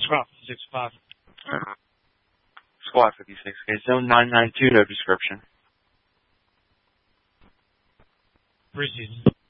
Squad 65. Squad 56. Okay, Zone 992, no description. Preseason.